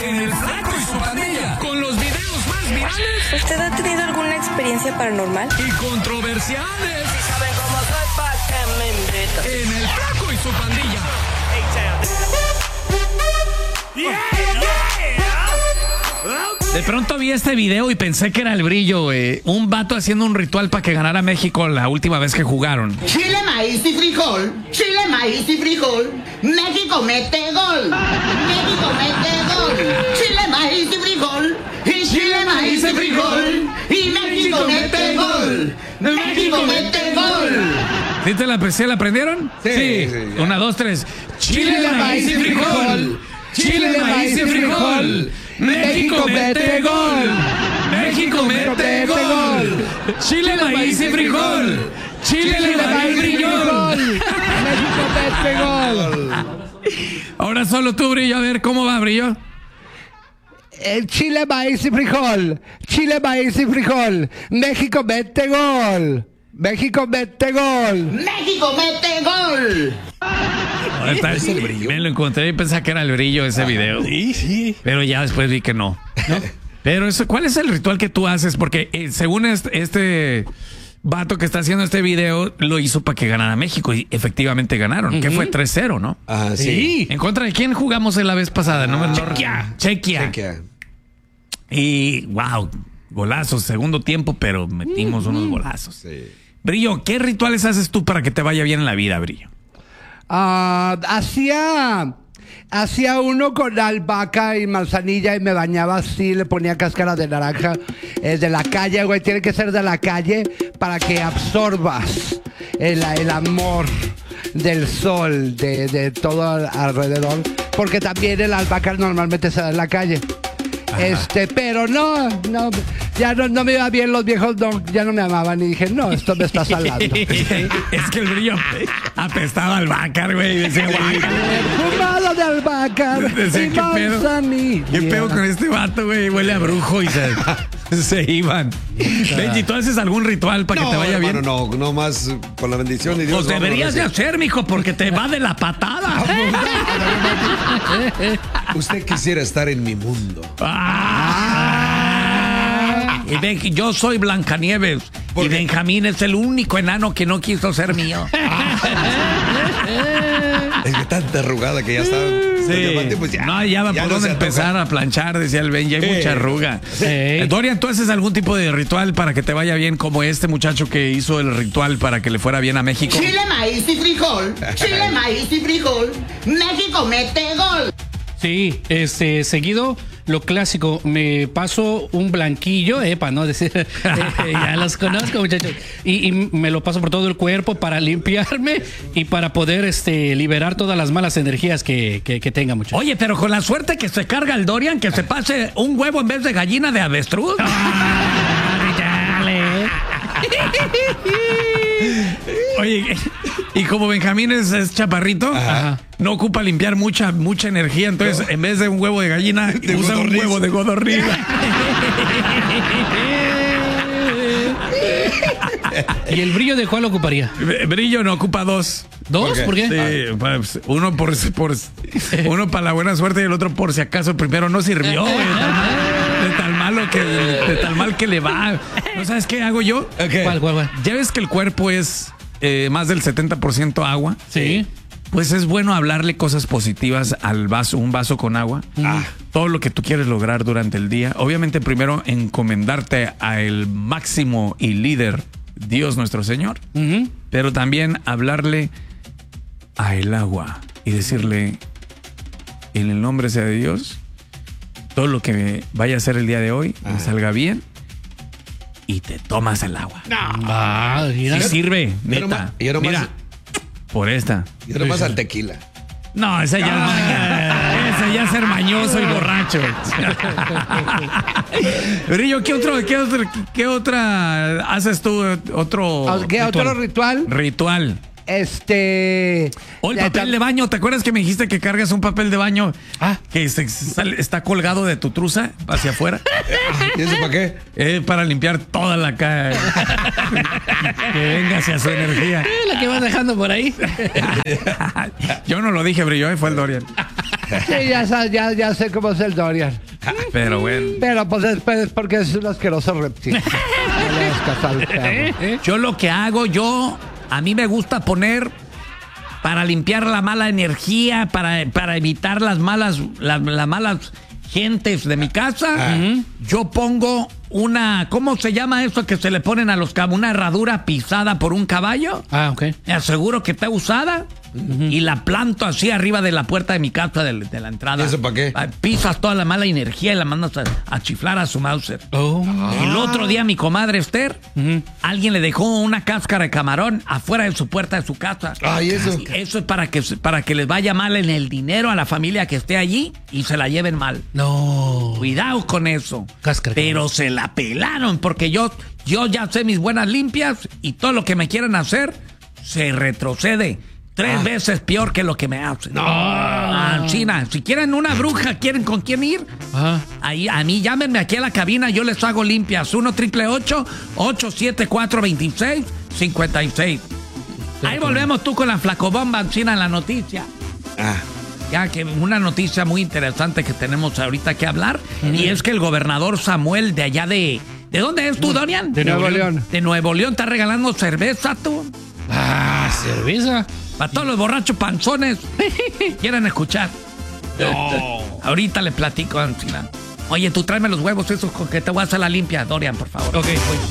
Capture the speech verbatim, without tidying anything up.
en El Flaco y su Pandilla, con los videos más virales. ¿Usted ha tenido alguna experiencia paranormal? Y controversiales. Si saben cómo soy, ¿pa' qué me invitan? En El Flaco y su Pandilla. Yeah, yeah. De pronto vi este video y pensé que era el Brillo, güey. Un vato haciendo un ritual para que ganara México la última vez que jugaron. Chile, maíz y frijol. Chile, maíz y frijol. México mete gol. México mete gol. Chile, maíz y frijol. Y Chile, maíz y frijol. Y México mete gol. México mete gol. ¿Sí te la, ¿sí la aprendieron? Sí, sí, sí. Una, dos, tres. Chile, maíz y frijol. Chile, maíz y frijol. México mete gol. México mete gol. Chile, maíz y frijol. Chile, maíz y frijol. México mete gol. Ahora solo tú, Brillo. A ver, ¿cómo va, Brillo? El Chile, maíz y frijol. Chile, maíz y frijol. México mete gol. México mete gol. México mete gol. Está, es el Brillo. Me lo encontré y pensaba que era el Brillo ese video. Sí, sí. Pero ya después vi que no. ¿No? Pero eso, ¿cuál es el ritual que tú haces? Porque eh, según este, este vato que está haciendo este video, lo hizo para que ganara México y efectivamente ganaron. Uh-huh. Que fue tres cero, ¿no? Ah, sí. sí. ¿En contra de quién jugamos la vez pasada? No, no, Chequia. Chequia. Chequia. Y wow, golazos, segundo tiempo, pero metimos uh-huh. unos golazos. Sí. Brillo, ¿qué rituales haces tú para que te vaya bien en la vida, Brillo? Uh, hacía hacía uno con albahaca y manzanilla y me bañaba así, le ponía cáscara de naranja. Es de la calle, güey, tiene que ser de la calle para que absorbas el, el amor del sol, de, de todo alrededor, porque también el albahaca normalmente se da en la calle. Ajá. Este, pero no, no, ya no, no me iba bien, los viejos no, ya no me amaban y dije, no, esto me está salando. Es que el Brillo apestaba al bácar, güey. Decía, fumado de albahacar. Decía, ¿qué pedo? ¿Qué pedo con este vato, güey? Huele a brujo y se, se iban. Benji, ¿tú haces algún ritual para no, que te vaya hermano, bien? No, no más con la bendición de Dios. Pues deberías de hacer, mijo, porque te va de la patada. Usted quisiera estar en mi mundo. Ah. Y ven, yo soy Blancanieves y Benjamín es el único enano que no quiso ser mío. Es que tanta arrugada que ya está. Sí. Diamante, pues ya, no, ya va ya por no dónde empezar a planchar, decía el Benji. Hay sí. mucha arruga. Sí. Eh, Dorian, ¿tú haces algún tipo de ritual para que te vaya bien como este muchacho que hizo el ritual para que le fuera bien a México? Chile, maíz y frijol. Chile, maíz y frijol. México mete gol. Sí, este, seguido, lo clásico, me paso un blanquillo, eh, para no decir, eh, ya los conozco, muchachos, y, y me lo paso por todo el cuerpo para limpiarme y para poder este, liberar todas las malas energías que, que, que tenga, muchachos. Oye, pero con la suerte que se carga el Dorian, que se pase un huevo en vez de gallina de avestruz. Oye, y como Benjamín es, es chaparrito, ajá, no ocupa limpiar mucha mucha energía, entonces no. en vez de un huevo de gallina, de usa un huevo de codorniz. ¿Y el Brillo de cuál ocuparía? Brillo no ocupa dos. ¿Dos? ¿Por qué? Sí, ah. pues, uno por, por uno para la buena suerte y el otro por si acaso el primero no sirvió, güey. De tan malo que de tan mal que le va. ¿No sabes qué hago yo? Okay. ¿Cuál, cuál, cuál? Ya ves que el cuerpo es eh, más del setenta por ciento agua. Sí. Pues es bueno hablarle cosas positivas al vaso, un vaso con agua. Ah. Todo lo que tú quieres lograr durante el día. Obviamente primero encomendarte al máximo y líder Dios nuestro Señor. Uh-huh. Pero también hablarle a el agua y decirle en el nombre sea de Dios, todo lo que vaya a hacer el día de hoy me salga bien y te tomas el agua. No. Ah, mira. Sí sirve, neta. Nomás, yo nomás, mira, por esta. Yo nomás al tequila. No, ese ya, ah. es, ese ya es ser mañoso y borracho. Brillo, ¿qué otro, qué otro, qué otra haces tú? Otro ¿Qué ritual? otro ritual? Ritual. Este. O el papel de baño. ¿Te acuerdas que me dijiste que cargas un papel de baño ah. que se, sale, está colgado de tu truza hacia afuera? ¿Y eso para qué? Eh, para limpiar toda la cara. Que venga hacia su energía. La que vas dejando por ahí. Yo no lo dije, Brillo, eh, fue el Dorian. Sí, ya, sa- ya, ya sé cómo es el Dorian. Pero bueno. Pero pues después es porque es un asqueroso reptil. No le hagas caso al perro. Yo lo que hago, yo, a mí me gusta poner para limpiar la mala energía, para, para evitar las malas, las, las malas gentes de mi casa. Yo pongo una, ¿cómo se llama eso que se le ponen a los caballos? Una herradura pisada por un caballo. Ah, ok. Me aseguro que está usada. Y la planto así arriba de la puerta de mi casa, de, de la entrada. ¿Y eso para qué? Ah, pisas toda la mala energía y la mandas a, a chiflar a su Mauser. Oh. El otro día mi comadre Esther, alguien le dejó una cáscara de camarón afuera de su puerta de su casa. Ay, eso. Eso es para que, para que les vaya mal en el dinero a la familia que esté allí y se la lleven mal. No. Cuidado con eso. Cáscara de Pero se la pelaron porque yo, yo ya sé mis buenas limpias y todo lo que me quieran hacer se retrocede. Tres Ah. veces peor que lo que me hacen. No. Ah, China, si quieren una bruja, ¿quieren con quién ir? Ajá. Ahí, a mí llámenme aquí a la cabina, yo les hago limpias. uno triple ocho, ocho siete cuatro, dos seis cinco seis. Ahí volvemos tú con la flacobomba, China, en la noticia. Ah. Ya que una noticia muy interesante que tenemos ahorita que hablar. Y es que el gobernador Samuel de allá de... ¿De dónde es tú, Dorian? De Nuevo León. De Nuevo León está regalando cerveza, tú. Ah, cerveza. Para todos los borrachos panzones quieren escuchar. No. Ahorita le platico, Ancina. Oye, tú tráeme los huevos esos con que te voy a hacer la limpia, Dorian, por favor. Ok, pues.